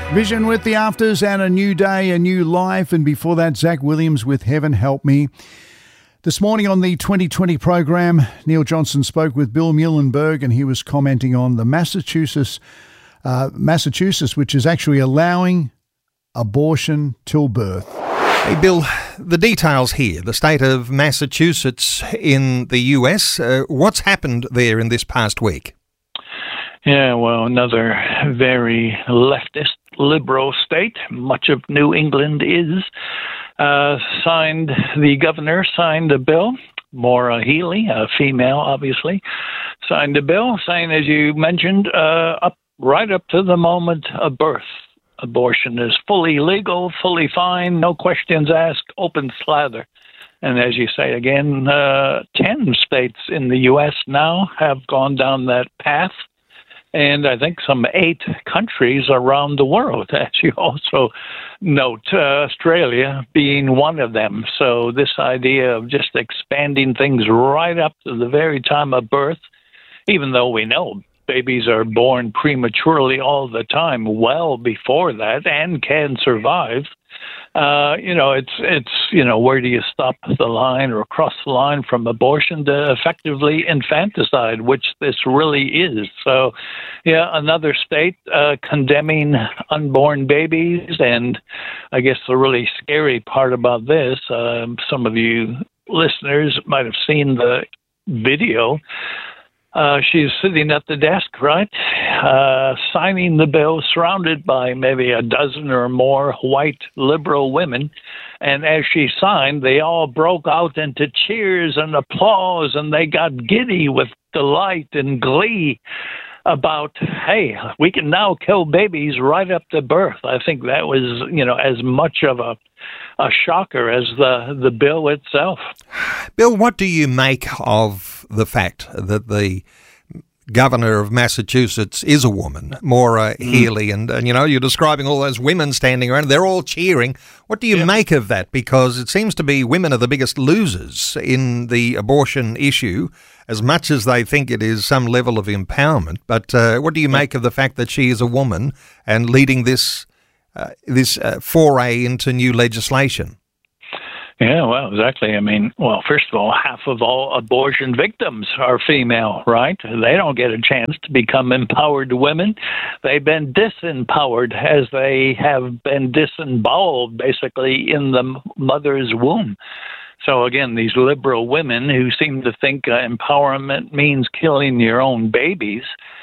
Vision with the Afters and A New Day, A New Life. And before that, Zach Williams with Heaven Help Me. This morning on the 2020 program, Neil Johnson spoke with Bill Muehlenberg, and he was commenting on the Massachusetts, which is actually allowing abortion till birth. Hey, Bill, the details here. The state of Massachusetts in the US. What's happened there in this past week? Yeah, well, another very leftist, liberal state. Much of New England is. The governor signed a bill. Maura Healey, a female, obviously, signed a bill saying, as you mentioned, right up to the moment of birth, abortion is fully legal, fully fine, no questions asked, open slather. And as you say again, 10 states in the U.S. now have gone down that path. And I think some 8 countries around the world, as you also note, Australia being one of them. So this idea of just expanding things right up to the very time of birth, even though we know babies are born prematurely all the time, well before that, and can survive. Where do you stop the line or cross the line from abortion to effectively infanticide, which this really is. So, yeah, another state condemning unborn babies. And I guess the really scary part about this, some of you listeners might have seen the video. She's sitting at the desk, right, signing the bill, surrounded by maybe a dozen or more white liberal women. And as she signed, they all broke out into cheers and applause, and they got giddy with delight and glee about, hey, we can now kill babies right up to birth. I think that was, as much of a shocker as the bill itself. Bill, what do you make of the fact that the governor of Massachusetts is a woman, Maura Healey, and you're describing all those women standing around, they're all cheering. What do you make of that? Because it seems to be women are the biggest losers in the abortion issue, as much as they think it is some level of empowerment. But what do you make of the fact that she is a woman and leading this foray into new legislation? Yeah, well, exactly. I mean, first of all, half of all abortion victims are female, right? They don't get a chance to become empowered women. They've been disempowered as they have been disemboweled, basically, in the mother's womb. So, again, these liberal women who seem to think empowerment means killing your own babies,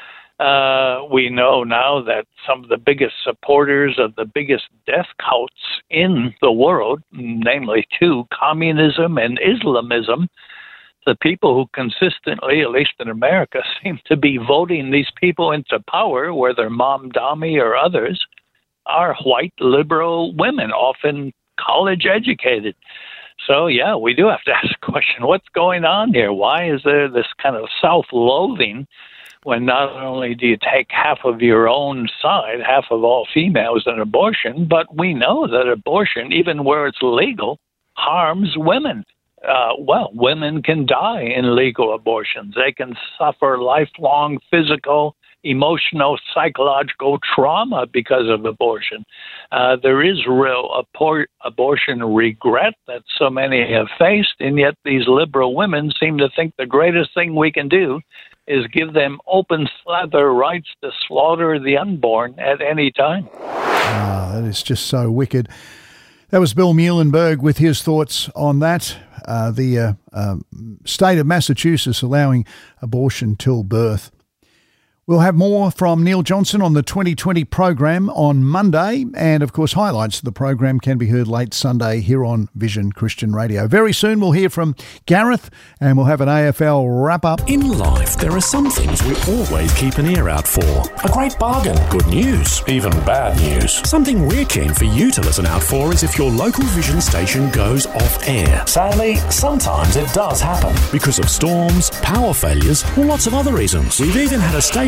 we know now that some of the biggest supporters of the biggest death cults in the world, namely 2, communism and Islamism, the people who consistently, at least in America, seem to be voting these people into power, whether Mamdani or others, are white liberal women, often college educated. So, yeah, we do have to ask the question, what's going on here? Why is there this kind of self-loathing when not only do you take half of your own side, half of all females in abortion, but we know that abortion, even where it's legal, harms women. Women can die in legal abortions. They can suffer lifelong physical, emotional, psychological trauma because of abortion. There is real abortion regret that so many have faced, and yet these liberal women seem to think the greatest thing we can do is give them open slather rights to slaughter the unborn at any time. That is just so wicked. That was Bill Muehlenberg with his thoughts on that. The state of Massachusetts allowing abortion till birth. We'll have more from Neil Johnson on the 2020 program on Monday. And, of course, highlights of the program can be heard late Sunday here on Vision Christian Radio. Very soon we'll hear from Gareth and we'll have an AFL wrap-up. In life, there are some things we always keep an ear out for. A great bargain, good news, even bad news. Something we're keen for you to listen out for is if your local Vision station goes off air. Sadly, sometimes it does happen. Because of storms, power failures, or lots of other reasons. We've even had a station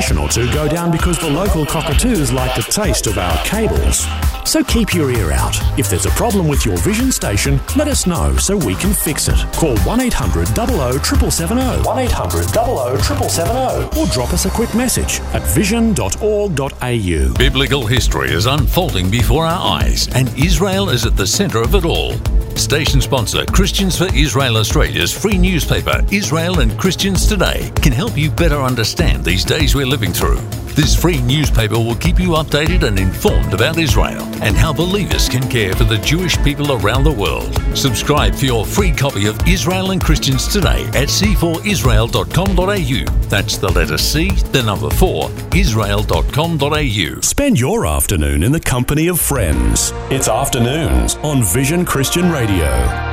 station or two go down because the local cockatoos like the taste of our cables. So keep your ear out. If there's a problem with your Vision station, let us know so we can fix it. Call 1800 00 770, 1800 00 770, or drop us a quick message at vision.org.au. Biblical history is unfolding before our eyes, and Israel is at the centre of it all. Station sponsor Christians for Israel Australia's free newspaper, Israel and Christians Today, can help you better understand these days we're living through. This free newspaper will keep you updated and informed about Israel and how believers can care for the Jewish people around the world. Subscribe for your free copy of Israel and Christians Today at c4israel.com.au. That's the letter C, the number 4, israel.com.au. Spend your afternoon in the company of friends. It's Afternoons on Vision Christian Radio.